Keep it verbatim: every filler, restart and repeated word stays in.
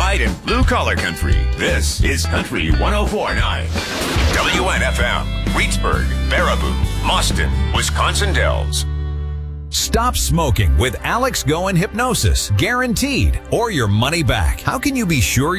Tide and blue collar country. This is Country one oh four point nine. W N F M, Reedsburg, Baraboo, Mauston, Wisconsin Dells. Stop smoking with Alex Goen Hypnosis. Guaranteed. Or your money back. How can you be sure